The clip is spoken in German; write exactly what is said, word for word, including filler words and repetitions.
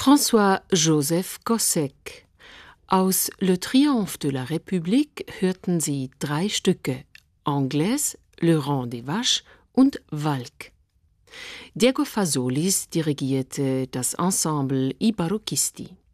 François-Joseph Gossec. Aus Le Triomphe de la République hörten Sie drei Stücke: Anglaise, Le Rang des Vaches und Valk. Diego Fasolis dirigierte das Ensemble I Barocchisti.